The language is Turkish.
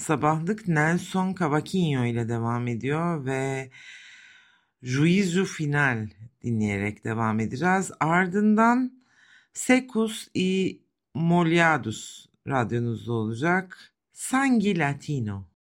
Sabahlık Nelson Cavaquinho ile devam ediyor ve Juízo Final dinleyerek devam edeceğiz. Ardından Secos y Molhados radyonuzda olacak. Sangue Latino.